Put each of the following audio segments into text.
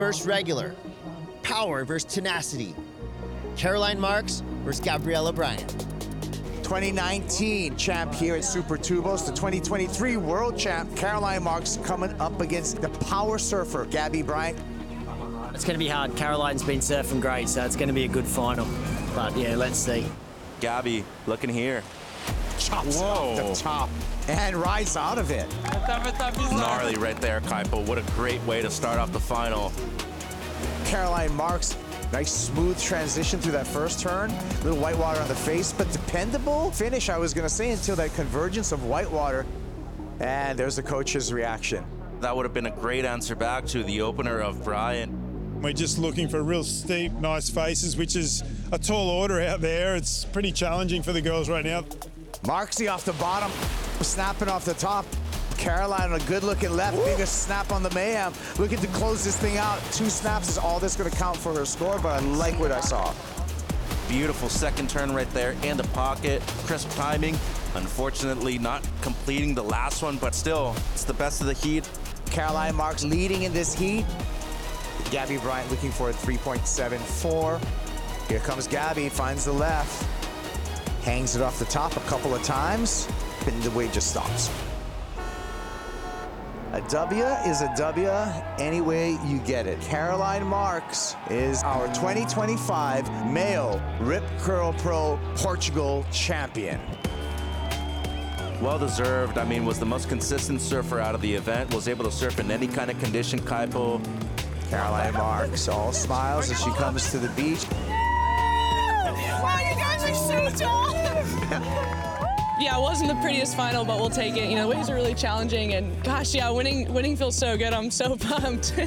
versus regular. Power versus tenacity. Caroline Marks versus Gabriela Bryant. 2019 champ here at Super Tubos, the 2023 world champ, Caroline Marks, coming up against the power surfer, Gabby Bryant. It's going to be hard. Caroline's been surfing great, so it's going to be a good final. But yeah, let's see. Gabby, looking here. Chops off the top and rides out of it. Gnarly right there, Kaipo. What a great way to start off the final. Caroline Marks, nice smooth transition through that first turn. Little whitewater on the face, but dependable finish, I was going to say, until that convergence of whitewater. And there's the coach's reaction. That would have been a great answer back to the opener of Bryant. We're just looking for real steep, nice faces, which is a tall order out there. It's pretty challenging for the girls right now. Marksy off the bottom, snapping off the top. Caroline on a good-looking left, biggest snap on the Mayhem. Looking to close this thing out. 2 snaps is all that's going to count for her score, but I like what I saw. Beautiful second turn right there in the pocket. Crisp timing. Unfortunately, not completing the last one, but still, it's the best of the heat. Caroline Marks leading in this heat. Gabby Bryant looking for a 3.74. Here comes Gabby, finds the left. Hangs it off the top a couple of times, and the wave just stops. A W is a W any way you get it. Caroline Marks is our 2025 male Rip Curl Pro Portugal champion. Well deserved. I mean, was the most consistent surfer out of the event. Was able to surf in any kind of condition, Kaipo. Caroline Marks, all smiles as she comes to the beach. Wow, you guys are so tall! Yeah, it wasn't the prettiest final, but we'll take it. You know, the waves are really challenging, and gosh, yeah, winning feels so good. I'm so pumped. Her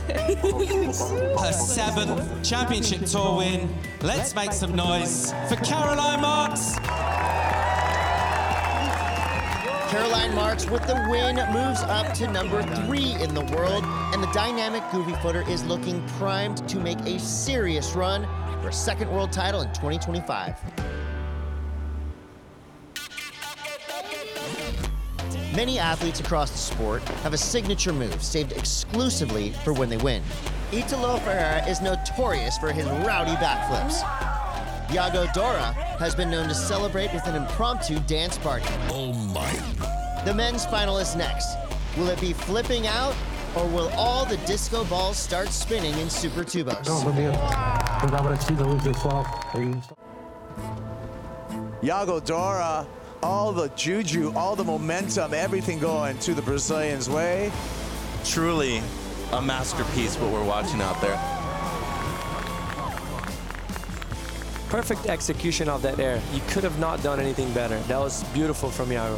7th championship tour win. Let's make some noise for Caroline Marks. Caroline Marks with the win moves up to number 3 in the world, and the dynamic goofy footer is looking primed to make a serious run for a 2nd world title in 2025. Many athletes across the sport have a signature move saved exclusively for when they win. Italo Ferreira is notorious for his rowdy backflips. Iago Dora has been known to celebrate with an impromptu dance party. Oh my. The men's final is next. Will it be flipping out, or will all the disco balls start spinning in Super Tubos? Iago Dora, all the juju, all the momentum, everything going to the Brazilians' way. Truly a masterpiece what we're watching out there. Perfect execution of that air. You could have not done anything better. That was beautiful from Iago.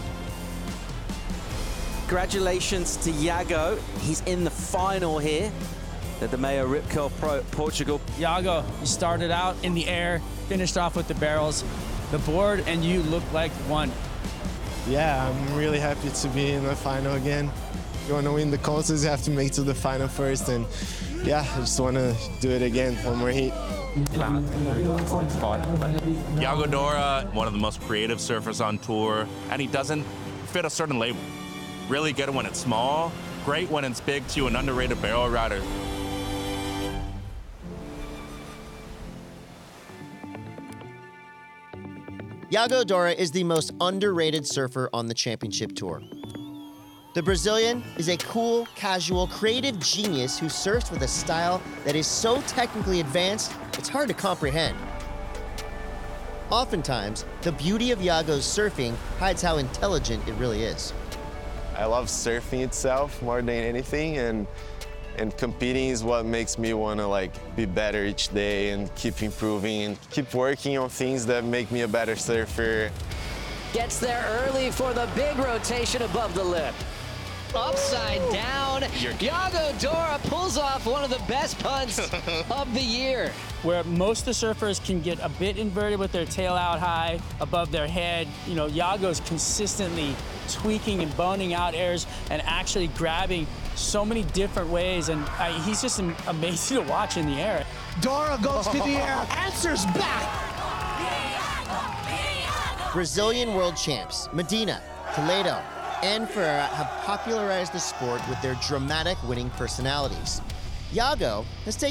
Congratulations to Iago. He's in the final here at the Mayo Rip Curl Pro Portugal. Iago, you started out in the air, finished off with the barrels. The board and you look like one. Yeah, I'm really happy to be in the final again. You want to win the courses, you have to make it to the final first, and yeah, I just want to do it again, one more heat. Iago Dora, one of the most creative surfers on tour, and he doesn't fit a certain label. Really good when it's small, great when it's big too, an underrated barrel rider. Iago Dora is the most underrated surfer on the championship tour. The Brazilian is a cool, casual, creative genius who surfs with a style that is so technically advanced, it's hard to comprehend. Oftentimes, the beauty of Iago's surfing hides how intelligent it really is. I love surfing itself more than anything, and competing is what makes me want to be better each day and keep improving and keep working on things that make me a better surfer. Gets there early for the big rotation above the lip. Upside down, Iago Dora pulls off one of the best punts of the year. Where most of the surfers can get a bit inverted with their tail out high above their head, you know, Iago's consistently tweaking and boning out airs and actually grabbing so many different ways, and he's just amazing to watch in the air. Dora goes to the air, answers back. Brazilian world champs Medina, Toledo, and Ferreira have popularized the sport with their dramatic winning personalities. Iago has taken